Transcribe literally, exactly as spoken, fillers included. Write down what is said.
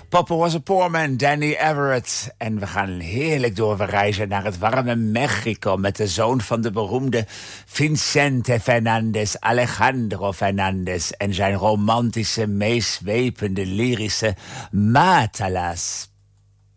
Papa was a poor man, Danny Everett. En we gaan heerlijk doorreizen naar het warme Mexico met de zoon van de beroemde Vicente Fernandez, Alejandro Fernandez, en zijn romantische, meeswepende, lyrische Matalas.